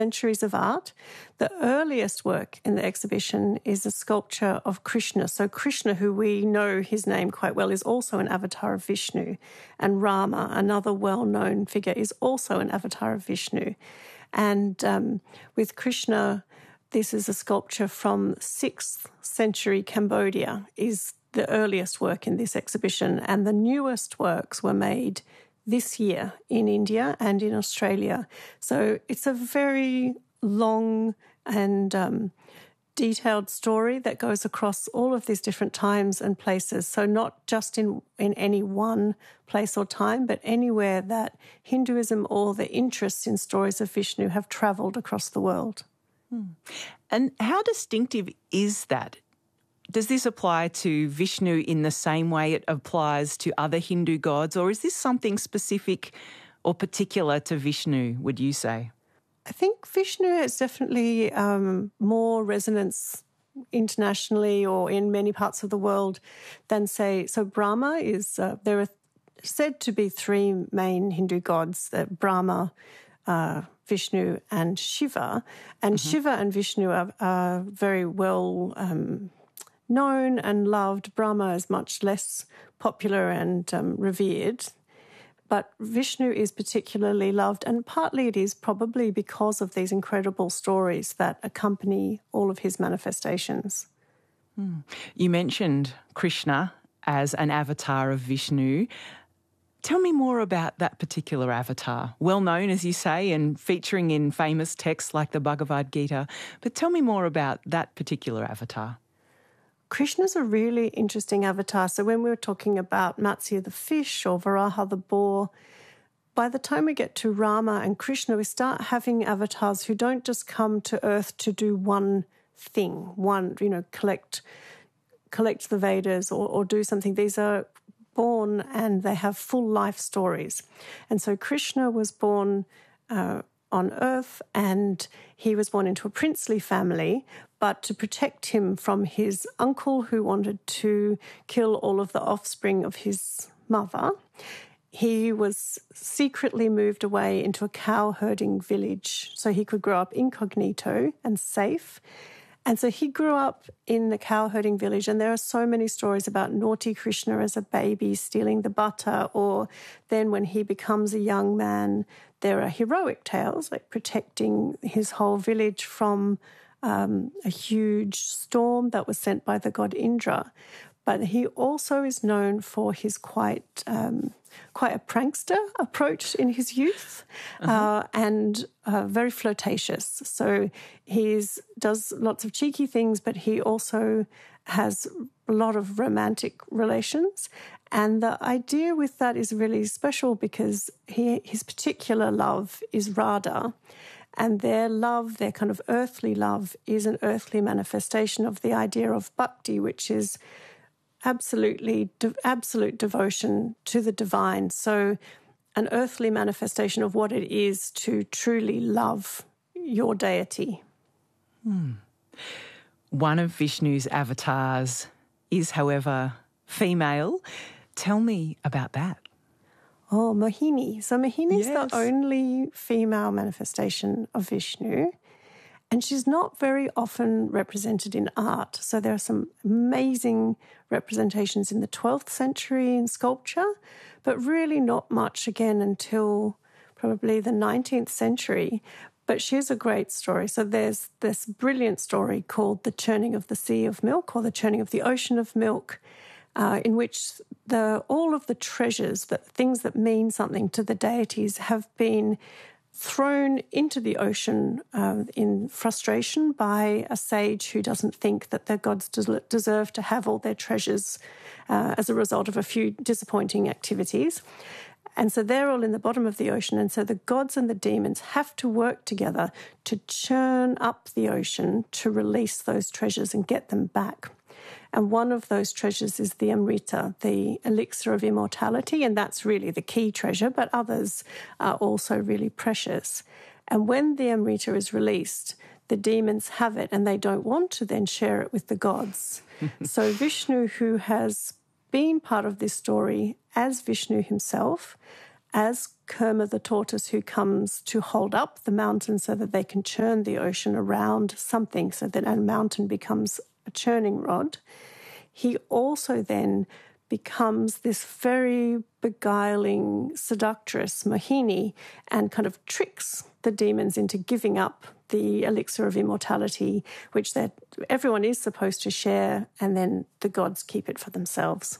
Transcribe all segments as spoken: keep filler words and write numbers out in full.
centuries of art. The earliest work in the exhibition is a sculpture of Krishna. So Krishna, who we know his name quite well, is also an avatar of Vishnu. And Rama, another well-known figure, is also an avatar of Vishnu. And um, with Krishna, this is a sculpture from sixth century Cambodia, is the earliest work in this exhibition. And the newest works were made this year in India and in Australia. So it's a very long and um, detailed story that goes across all of these different times and places. So not just in, in any one place or time, but anywhere that Hinduism or the interests in stories of Vishnu have travelled across the world. Hmm. And how distinctive is that? Does this apply to Vishnu in the same way it applies to other Hindu gods, or is this something specific or particular to Vishnu, would you say? I think Vishnu has definitely um, more resonance internationally or in many parts of the world than, say, so Brahma is, uh, there are said to be three main Hindu gods, that Brahma, uh, Vishnu and Shiva. And mm-hmm. Shiva and Vishnu are, are very well um known and loved. Brahma is much less popular and um, revered, but Vishnu is particularly loved, and partly it is probably because of these incredible stories that accompany all of his manifestations. Hmm. You mentioned Krishna as an avatar of Vishnu. Tell me more about that particular avatar, well known, as you say, and featuring in famous texts like the Bhagavad Gita, but tell me more about that particular avatar. Krishna's a really interesting avatar. So when we were talking about Matsya the fish or Varaha the boar, by the time we get to Rama and Krishna, we start having avatars who don't just come to earth to do one thing, one, you know, collect collect the Vedas or, or do something. These are born and they have full life stories. And so Krishna was born uh, on earth, and he was born into a princely family, but to protect him from his uncle who wanted to kill all of the offspring of his mother, he was secretly moved away into a cow herding village so he could grow up incognito and safe. And so he grew up in the cow herding village, and there are so many stories about naughty Krishna as a baby stealing the butter, or then when he becomes a young man, there are heroic tales like protecting his whole village from um, a huge storm that was sent by the god Indra. But he also is known for his quite um, quite a prankster approach in his youth, uh-huh. uh, and uh, very flirtatious. So he does lots of cheeky things, but he also has a lot of romantic relations. And the idea with that is really special because he, his particular love is Radha. And their love, their kind of earthly love, is an earthly manifestation of the idea of bhakti, which is absolutely de- absolute devotion to the divine. So an earthly manifestation of what it is to truly love your deity. Hmm. One of Vishnu's avatars is, however, female. Tell me about that. Oh, Mohini. So Mohini is Yes. the only female manifestation of Vishnu. And she's not very often represented in art. So there are some amazing representations in the twelfth century in sculpture, but really not much again until probably the nineteenth century. But she's a great story. So there's this brilliant story called The Churning of the Sea of Milk, or The Churning of the Ocean of Milk, uh, in which the all of the treasures, that things that mean something to the deities, have been thrown into the ocean uh, in frustration by a sage who doesn't think that the gods des- deserve to have all their treasures uh, as a result of a few disappointing activities. And so they're all in the bottom of the ocean. And so the gods and the demons have to work together to churn up the ocean to release those treasures and get them back. And one of those treasures is the Amrita, the elixir of immortality, and that's really the key treasure, but others are also really precious. And when the Amrita is released, the demons have it and they don't want to then share it with the gods. So Vishnu, who has been part of this story as Vishnu himself, as Kerma the tortoise who comes to hold up the mountain so that they can churn the ocean around something so that a mountain becomes a churning rod, he also then becomes this very beguiling seductress, Mohini, and kind of tricks the demons into giving up the elixir of immortality, which that everyone is supposed to share, and then the gods keep it for themselves.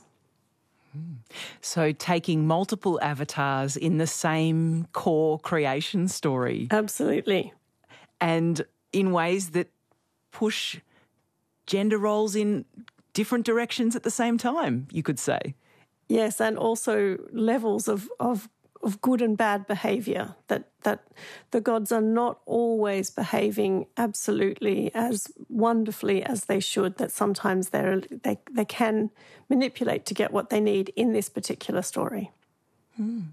So taking multiple avatars in the same core creation story. Absolutely. And in ways that push gender roles in different directions at the same time, you could say. Yes, and also levels of, of, of good and bad behaviour, that, that the gods are not always behaving absolutely as wonderfully as they should, that sometimes they're, they they can manipulate to get what they need in this particular story. Hmm.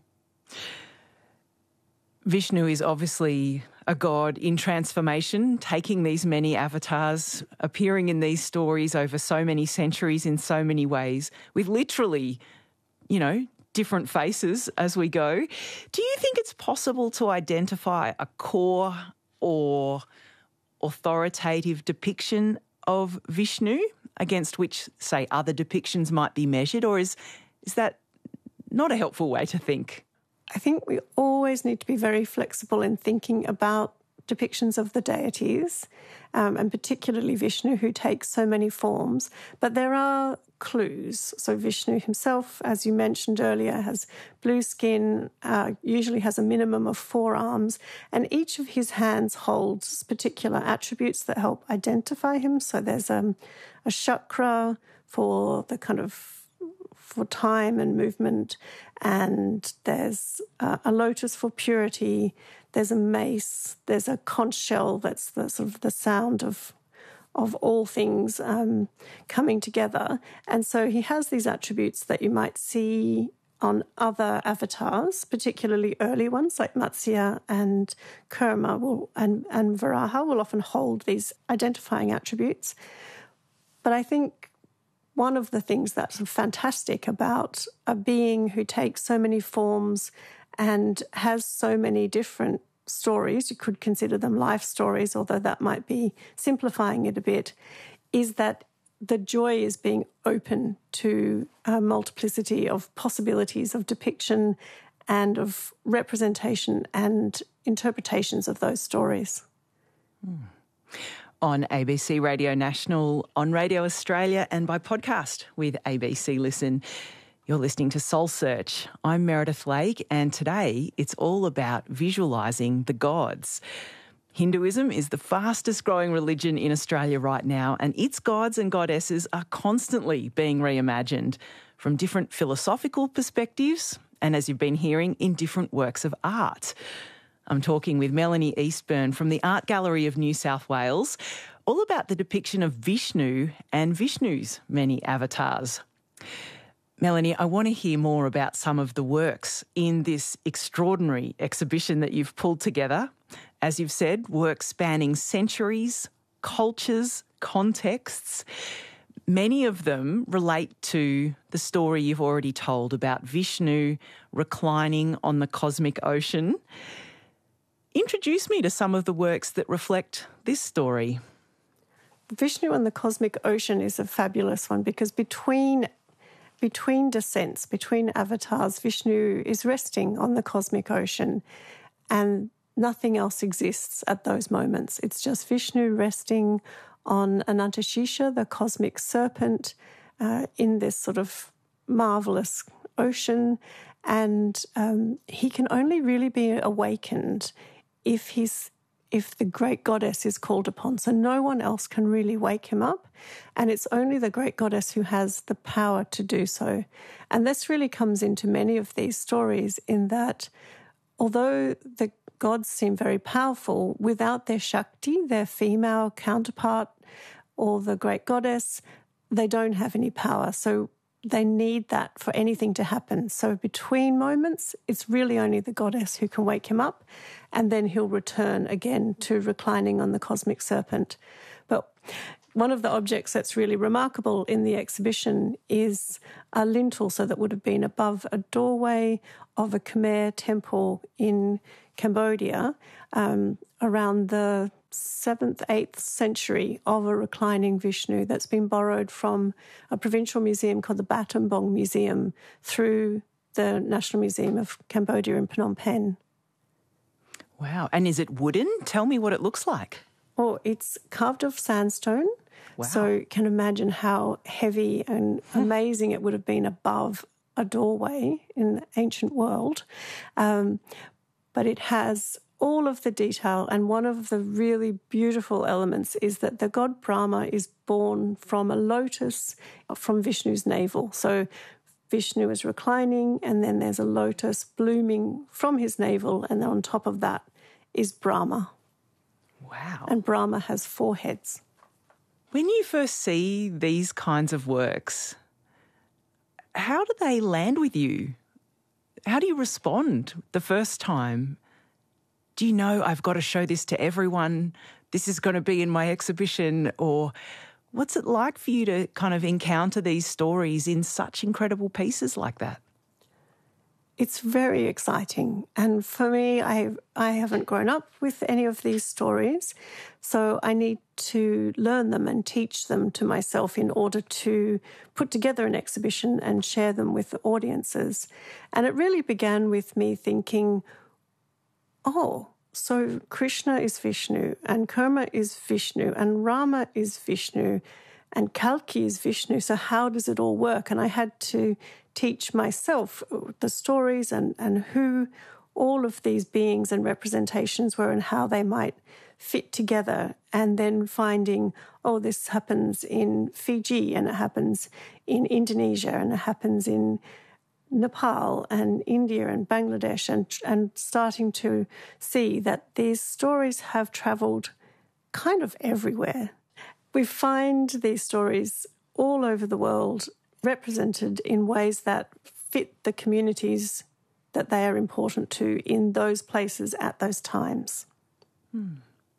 Vishnu is obviously a god in transformation, taking these many avatars, appearing in these stories over so many centuries in so many ways, with literally, you know, different faces as we go. Do you think it's possible to identify a core or authoritative depiction of Vishnu against which, say, other depictions might be measured, or is is that not a helpful way to think? I think we always need to be very flexible in thinking about depictions of the deities, um, and particularly Vishnu, who takes so many forms. But there are clues. So Vishnu himself, as you mentioned earlier, has blue skin, uh, usually has a minimum of four arms, and each of his hands holds particular attributes that help identify him. So there's um, a chakra for the kind of for time and movement, and there's uh, a lotus for purity, there's a mace, there's a conch shell that's the sort of the sound of of all things um, coming together. And so he has these attributes that you might see on other avatars, particularly early ones like Matsya and Kerma will, and, and Varaha will often hold these identifying attributes. But I think one of the things that's fantastic about a being who takes so many forms and has so many different stories, you could consider them life stories, although that might be simplifying it a bit, is that the joy is being open to a multiplicity of possibilities of depiction and of representation and interpretations of those stories. Mm. On A B C Radio National, on Radio Australia, and by podcast with A B C Listen. You're listening to Soul Search. I'm Meredith Lake, and today it's all about visualising the gods. Hinduism is the fastest growing religion in Australia right now, and its gods and goddesses are constantly being reimagined from different philosophical perspectives and, as you've been hearing, in different works of art. I'm talking with Melanie Eastburn from the Art Gallery of New South Wales, all about the depiction of Vishnu and Vishnu's many avatars. Melanie, I want to hear more about some of the works in this extraordinary exhibition that you've pulled together. As you've said, works spanning centuries, cultures, contexts. Many of them relate to the story you've already told about Vishnu reclining on the cosmic ocean. Introduce me to some of the works that reflect this story. Vishnu and the Cosmic Ocean is a fabulous one because between between descents, between avatars, Vishnu is resting on the cosmic ocean and nothing else exists at those moments. It's just Vishnu resting on Anantashesha, the cosmic serpent, uh, in this sort of marvellous ocean, and um, he can only really be awakened if he's if the great goddess is called upon. So no one else can really wake him up, and it's only the great goddess who has the power to do so. And this really comes into many of these stories in that although the gods seem very powerful, without their Shakti, their female counterpart, or the great goddess, they don't have any power. So they need that for anything to happen. So between moments, it's really only the goddess who can wake him up, and then he'll return again to reclining on the cosmic serpent. But one of the objects that's really remarkable in the exhibition is a lintel, so that would have been above a doorway of a Khmer temple in Cambodia um, around the seventh, eighth century, of a reclining Vishnu that's been borrowed from a provincial museum called the Battambang Museum through the National Museum of Cambodia in Phnom Penh. Wow. And is it wooden? Tell me what it looks like. Oh, it's carved of sandstone. Wow. So you can imagine how heavy and amazing it would have been above a doorway in the ancient world. Um, but it has all of the detail, and one of the really beautiful elements is that the god Brahma is born from a lotus from Vishnu's navel. So Vishnu is reclining, and then there's a lotus blooming from his navel, and then on top of that is Brahma. Wow. And Brahma has four heads. When you first see these kinds of works, how do they land with you? How do you respond the first time? Do you know, I've got to show this to everyone, this is going to be in my exhibition? Or what's it like for you to kind of encounter these stories in such incredible pieces like that? It's very exciting. And for me, I I haven't grown up with any of these stories, so I need to learn them and teach them to myself in order to put together an exhibition and share them with the audiences. And it really began with me thinking, oh, so Krishna is Vishnu, and Kurma is Vishnu, and Rama is Vishnu, and Kalki is Vishnu. So how does it all work? And I had to teach myself the stories and, and who all of these beings and representations were and how they might fit together. And then finding, oh, this happens in Fiji, and it happens in Indonesia, and it happens in Nepal and India and Bangladesh, and, and starting to see that these stories have travelled kind of everywhere. We find these stories all over the world represented in ways that fit the communities that they are important to in those places at those times. Hmm.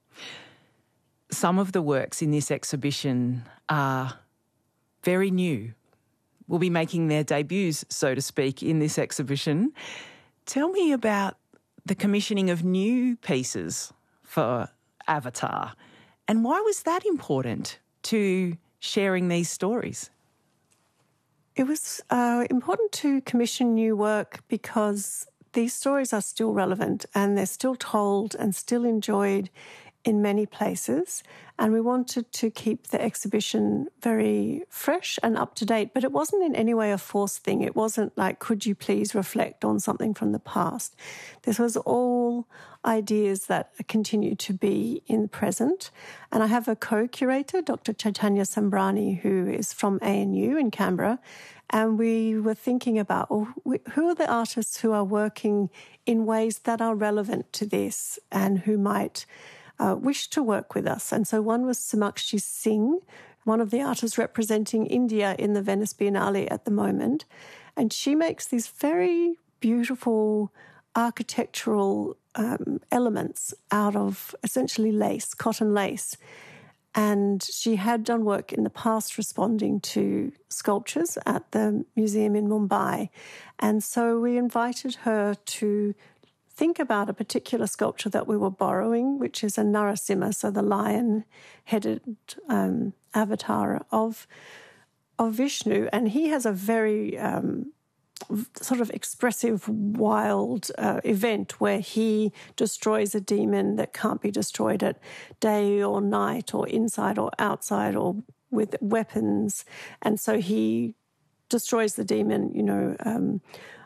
Some of the works in this exhibition are very new, will be making their debuts, so to speak, in this exhibition. Tell me about the commissioning of new pieces for Avatar, and why was that important to sharing these stories? It was uh, important to commission new work because these stories are still relevant and they're still told and still enjoyed in many places. And we wanted to keep the exhibition very fresh and up to date, but it wasn't in any way a forced thing. It wasn't like, could you please reflect on something from the past? This was all ideas that continue to be in the present. And I have a co-curator, Doctor Chaitanya Sambrani, who is from A N U in Canberra. And we were thinking about, oh, who are the artists who are working in ways that are relevant to this and who might Uh, wished to work with us. And so one was Samakshi Singh, one of the artists representing India in the Venice Biennale at the moment. And she makes these very beautiful architectural um, elements out of essentially lace, cotton lace. And she had done work in the past responding to sculptures at the museum in Mumbai. And so we invited her to think about a particular sculpture that we were borrowing, which is a Narasimha, so the lion-headed um, avatar of of Vishnu. And he has a very um, sort of expressive, wild uh, event where he destroys a demon that can't be destroyed at day or night or inside or outside or with weapons. And so he destroys the demon, you know, um,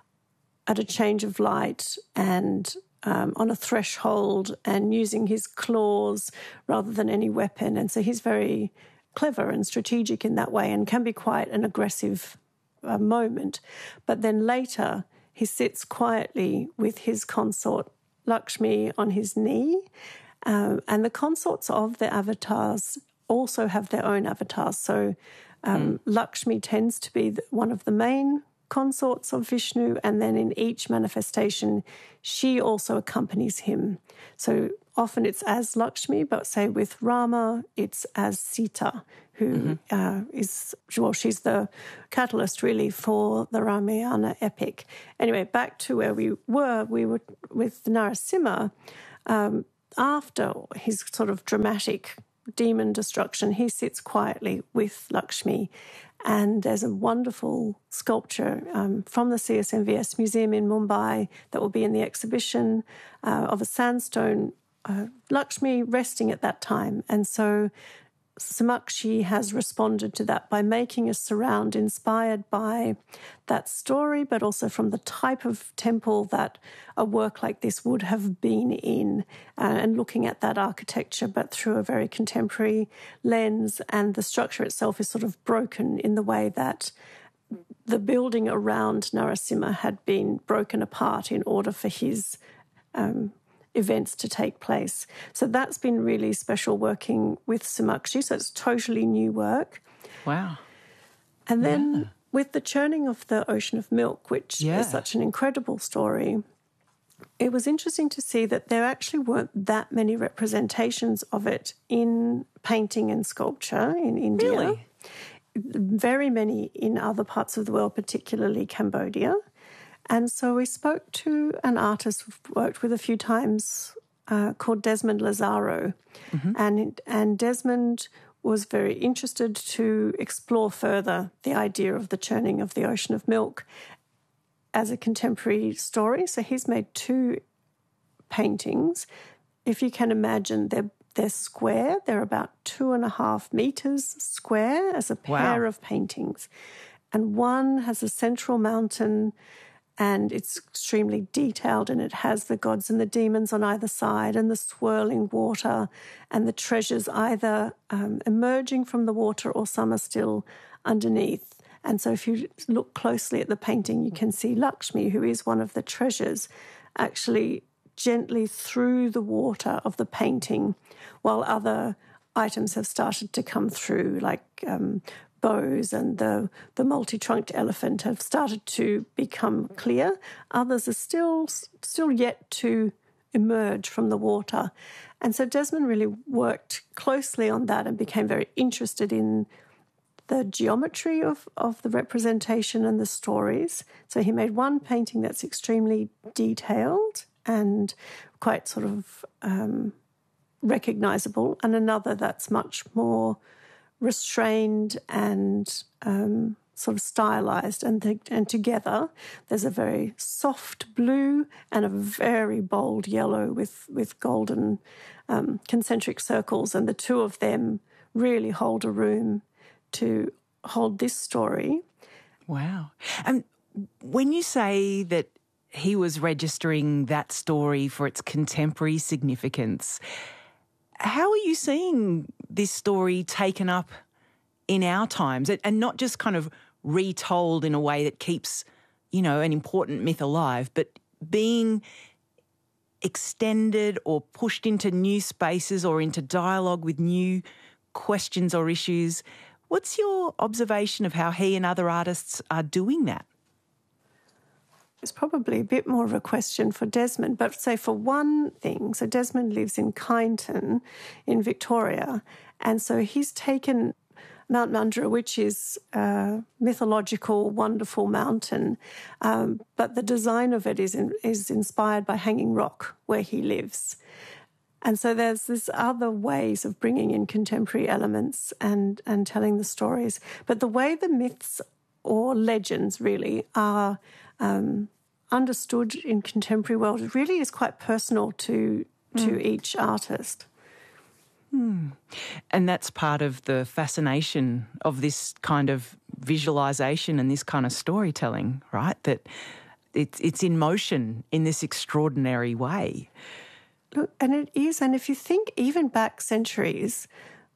at a change of light and um, on a threshold and using his claws rather than any weapon. And so he's very clever and strategic in that way and can be quite an aggressive uh, moment. But then later he sits quietly with his consort Lakshmi on his knee. Um, and the consorts of the avatars also have their own avatars. So um, mm. Lakshmi tends to be the, one of the main consorts of Vishnu, and then in each manifestation she also accompanies him. So often it's as Lakshmi, but say with Rama, it's as Sita, who mm-hmm. uh, is, well, she's the catalyst really for the Ramayana epic. Anyway, back to where we were, we were with Narasimha. Um, after his sort of dramatic demon destruction, he sits quietly with Lakshmi. And there's a wonderful sculpture um, from the C S M V S Museum in Mumbai that will be in the exhibition uh, of a sandstone uh, Lakshmi resting at that time. And so Samakshi has responded to that by making a surround inspired by that story, but also from the type of temple that a work like this would have been in, uh, and looking at that architecture, but through a very contemporary lens. And the structure itself is sort of broken in the way that the building around Narasimha had been broken apart in order for his um, events to take place. So that's been really special working with Samakshi. So it's totally new work. Wow. And then yeah. with the churning of the ocean of milk, which yeah. is such an incredible story, it was interesting to see that there actually weren't that many representations of it in painting and sculpture in India. Really? Very many in other parts of the world, particularly Cambodia. And so we spoke to an artist we've worked with a few times uh, called Desmond Lazaro. Mm-hmm. And, and Desmond was very interested to explore further the idea of the churning of the ocean of milk as a contemporary story. So he's made two paintings. If you can imagine, they're, they're square. They're about two and a half metres square as a pair wow. of paintings. And one has a central mountain, and it's extremely detailed, and it has the gods and the demons on either side and the swirling water and the treasures either um, emerging from the water or some are still underneath. And so if you look closely at the painting, you can see Lakshmi, who is one of the treasures, actually gently through the water of the painting, while other items have started to come through, like um, bows and the, the multi-trunked elephant have started to become clear. Others are still still yet to emerge from the water. And so Desmond really worked closely on that and became very interested in the geometry of, of the representation and the stories. So he made one painting that's extremely detailed and quite sort of um, recognisable, and another that's much more restrained and um, sort of stylised, and th- and together there's a very soft blue and a very bold yellow with with golden um, concentric circles, and the two of them really hold a room to hold this story. Wow. And when you say that he was registering that story for its contemporary significance, how are you seeing this story taken up in our times, and not just kind of retold in a way that keeps, you know, an important myth alive, but being extended or pushed into new spaces or into dialogue with new questions or issues? What's your observation of how he and other artists are doing that? It's probably a bit more of a question for Desmond, but say for one thing, so Desmond lives in Kyneton in Victoria, and so he's taken Mount Mundra, which is a mythological, wonderful mountain, um, but the design of it is in, is inspired by Hanging Rock, where he lives. And so there's this other ways of bringing in contemporary elements and, and telling the stories. But the way the myths or legends really are um, understood in contemporary world really is quite personal to to mm. each artist. Hmm. And that's part of the fascination of this kind of visualisation and this kind of storytelling, right? That it's it's in motion in this extraordinary way. Look, and it is, and if you think even back centuries,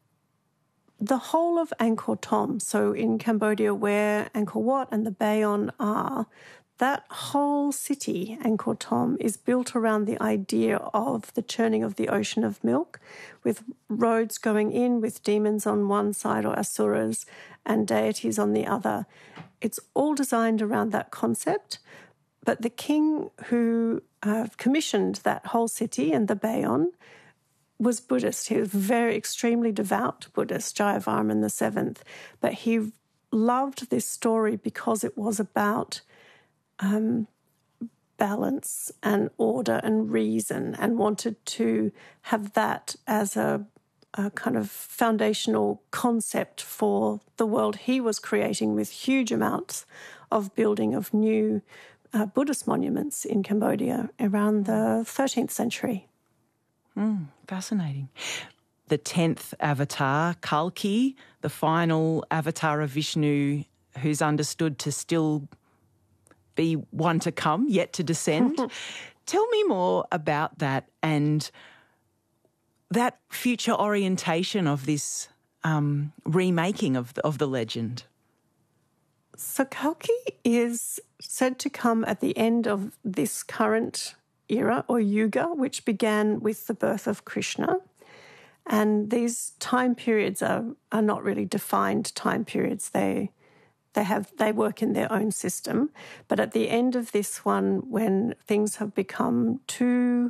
the whole of Angkor Thom, so in Cambodia where Angkor Wat and the Bayon are, that whole city, Angkor Thom, is built around the idea of the churning of the ocean of milk, with roads going in with demons on one side or asuras and deities on the other. It's all designed around that concept. But the king who uh, commissioned that whole city and the Bayon was Buddhist. He was very extremely devout Buddhist, Jayavarman the Seventh. But he loved this story because it was about um, balance and order and reason, and wanted to have that as a, a kind of foundational concept for the world he was creating, with huge amounts of building of new uh, Buddhist monuments in Cambodia around the thirteenth century. Mm, fascinating. The tenth avatar, Kalki, the final avatar of Vishnu, who's understood to still be one to come, yet to descend. Tell me more about that and that future orientation of this um, remaking of the, of the legend. So Kalki is said to come at the end of this current era, or yuga, which began with the birth of Krishna. And these time periods are, are not really defined time periods. They they have they work in their own system. But at the end of this one, when things have become too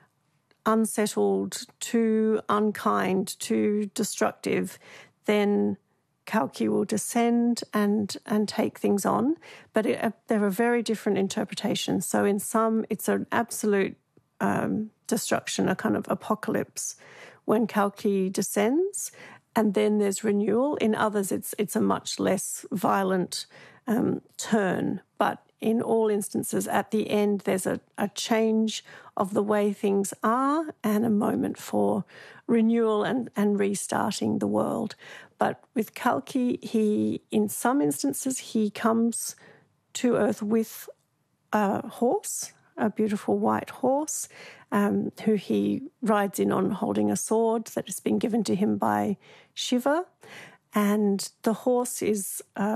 unsettled, too unkind, too destructive, then Kalki will descend and and take things on. But it, uh, there are very different interpretations. So in some, it's an absolute um, destruction, a kind of apocalypse when Kalki descends, and then there's renewal. In others, it's it's a much less violent um, turn. But in all instances, at the end, there's a, a change of the way things are and a moment for renewal and, and restarting the world. But with Kalki, he, in some instances, he comes to Earth with a horse, a beautiful white horse, um, who he rides in on holding a sword that has been given to him by Shiva. And the horse is uh,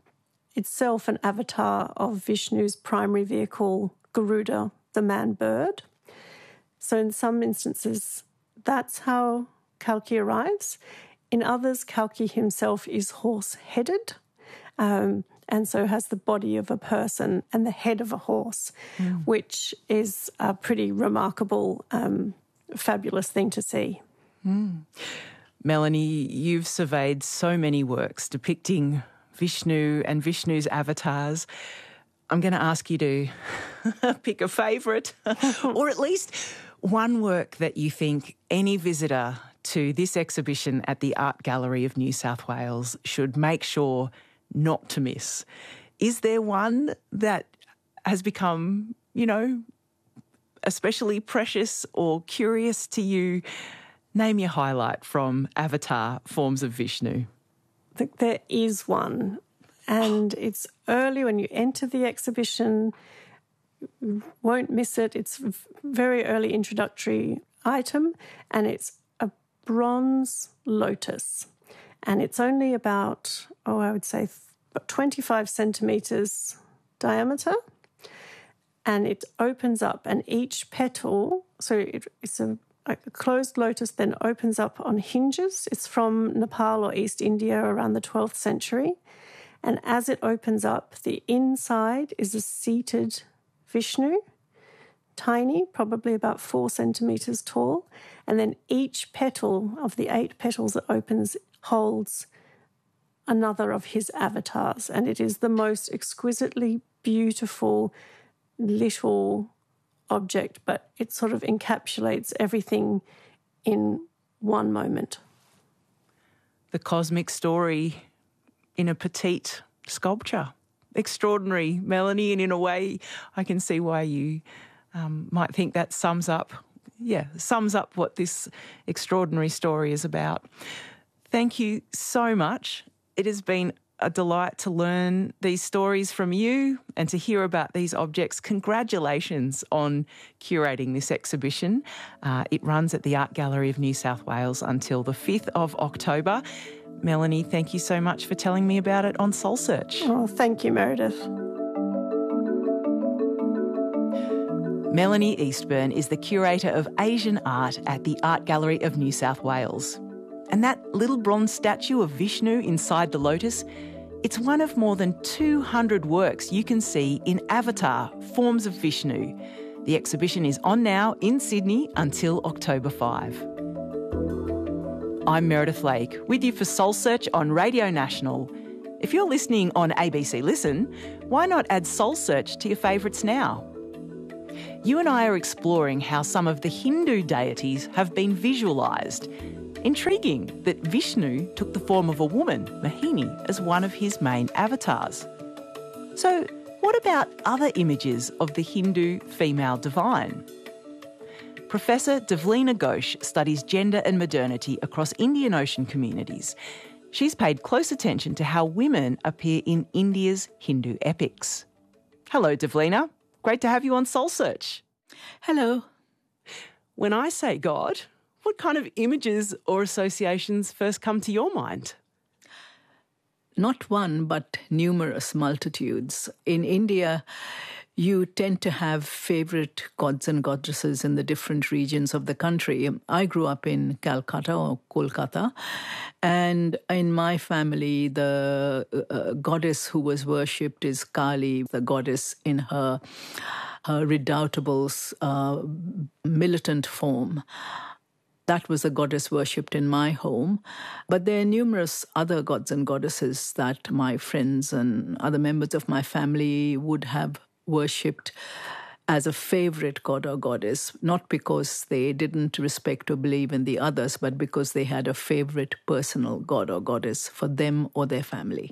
itself an avatar of Vishnu's primary vehicle, Garuda, the man-bird. So in some instances, that's how Kalki arrives. In others, Kalki himself is horse-headed, um, and so has the body of a person and the head of a horse, mm. which is a pretty remarkable, um, fabulous thing to see. Mm. Melanie, you've surveyed so many works depicting Vishnu and Vishnu's avatars. I'm going to ask you to pick a favourite, or at least one work that you think any visitor to this exhibition at the Art Gallery of New South Wales should make sure not to miss. Is there one that has become, you know, especially precious or curious to you? Name your highlight from Avatar Forms of Vishnu. I think there is one, and it's early when you enter the exhibition. You won't miss it. It's a very early introductory item, and it's a bronze lotus. And it's only about, oh, I would say twenty-five centimetres diameter. And it opens up, and each petal, so it, it's a, a closed lotus, then opens up on hinges. It's from Nepal or East India around the twelfth century. And as it opens up, the inside is a seated Vishnu, tiny, probably about four centimetres tall. And then each petal of the eight petals that opens holds another of his avatars. And it is the most exquisitely beautiful little object, but it sort of encapsulates everything in one moment. The cosmic story in a petite sculpture. Extraordinary, Melanie, and in a way I can see why you um, might think that sums up, yeah, sums up what this extraordinary story is about. Thank you so much. It has been a delight to learn these stories from you and to hear about these objects. Congratulations on curating this exhibition. Uh, it runs at the Art Gallery of New South Wales until the fifth of October. Melanie, thank you so much for telling me about it on Soul Search. Oh, thank you, Meredith. Melanie Eastburn is the curator of Asian art at the Art Gallery of New South Wales. And that little bronze statue of Vishnu inside the lotus, it's one of more than two hundred works you can see in Avatar Forms of Vishnu. The exhibition is on now in Sydney until October fifth. I'm Meredith Lake, with you for Soul Search on Radio National. If you're listening on A B C Listen, why not add Soul Search to your favourites now? You and I are exploring how some of the Hindu deities have been visualised. Intriguing that Vishnu took the form of a woman, Mohini, as one of his main avatars. So, what about other images of the Hindu female divine? Professor Devleena Ghosh studies gender and modernity across Indian Ocean communities. She's paid close attention to how women appear in India's Hindu epics. Hello, Devleena. Great to have you on Soul Search. Hello. When I say God, what kind of images or associations first come to your mind? Not one, but numerous multitudes. In India, you tend to have favourite gods and goddesses in the different regions of the country. I grew up in Calcutta or Kolkata, and in my family, the uh, goddess who was worshipped is Kali, the goddess in her, her redoubtable uh, militant form. That was a goddess worshipped in my home. But there are numerous other gods and goddesses that my friends and other members of my family would have worshipped as a favorite god or goddess, not because they didn't respect or believe in the others, but because they had a favorite personal god or goddess for them or their family.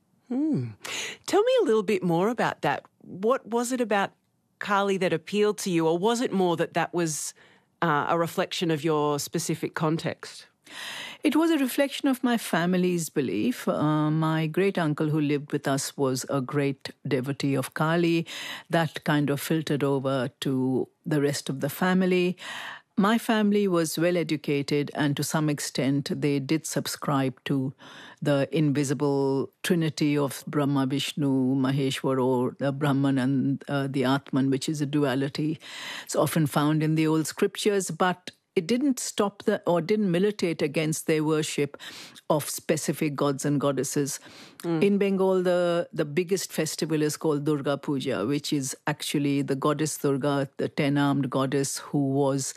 Hmm. Tell me a little bit more about that. What was it about Kali that appealed to you, or was it more that that was uh, a reflection of your specific context? It was a reflection of my family's belief. Uh, my great-uncle who lived with us was a great devotee of Kali. That kind of filtered over to the rest of the family. My family was well-educated, and to some extent they did subscribe to the invisible trinity of Brahma, Vishnu, Maheshwar, or the Brahman and uh, the Atman, which is a duality. It's often found in the old scriptures, but it didn't stop the, or didn't militate against their worship of specific gods and goddesses. Mm. In Bengal, the, the biggest festival is called Durga Puja, which is actually the goddess Durga, the ten-armed goddess who was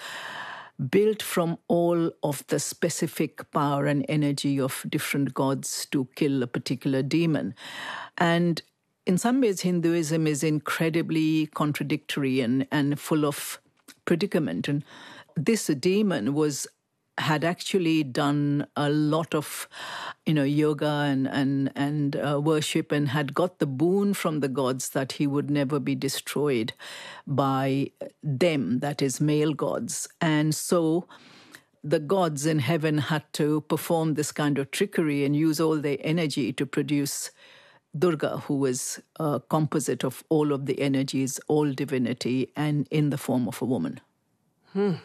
built from all of the specific power and energy of different gods to kill a particular demon. And in some ways, Hinduism is incredibly contradictory and, and full of predicament. And this demon was had actually done a lot of, you know, yoga and and and uh, worship, and had got the boon from the gods that he would never be destroyed by them, that is, male gods. And so the gods in heaven had to perform this kind of trickery and use all their energy to produce Durga, who was a composite of all of the energies, all divinity, and in the form of a woman. Hmm.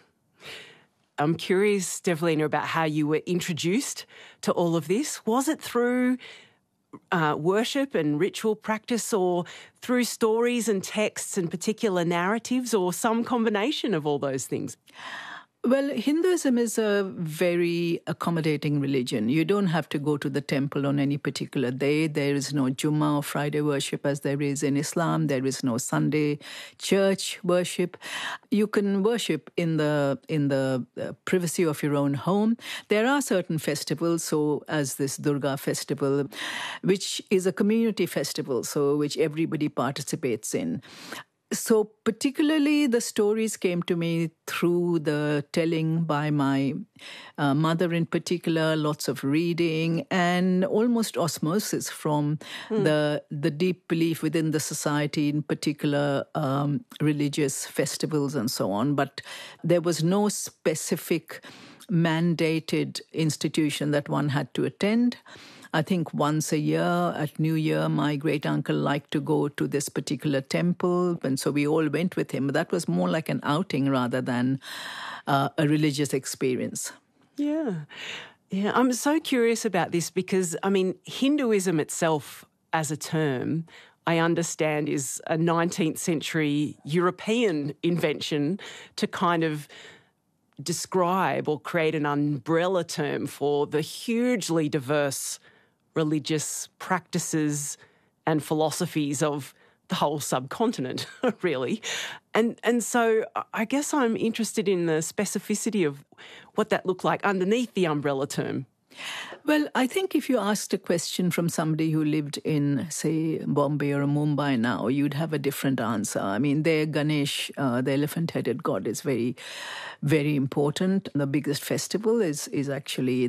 I'm curious, Devleena, about how you were introduced to all of this. Was it through uh, worship and ritual practice, or through stories and texts and particular narratives, or some combination of all those things? Well, Hinduism is a very accommodating religion. You don't have to go to the temple on any particular day. There is no Jummah or Friday worship as there is in Islam. There is no Sunday church worship. You can worship in the in the privacy of your own home. There are certain festivals, so as this Durga festival, which is a community festival, so which everybody participates in. So particularly the stories came to me through the telling by my uh, mother in particular, lots of reading, and almost osmosis from mm. the the deep belief within the society in particular um, religious festivals and so on. But there was no specific mandated institution that one had to attend. I think once a year at New Year, my great-uncle liked to go to this particular temple, and so we all went with him. But that was more like an outing rather than uh, a religious experience. Yeah. Yeah, I'm so curious about this because, I mean, Hinduism itself as a term, I understand, is a nineteenth century European invention to kind of describe or create an umbrella term for the hugely diverse religious practices and philosophies of the whole subcontinent, really. And and so I guess I'm interested in the specificity of what that looked like underneath the umbrella term. Well, I think if you asked a question from somebody who lived in, say, Bombay or Mumbai now, you'd have a different answer. I mean, their Ganesh, uh, the elephant-headed god, is very, very important. The biggest festival is is actually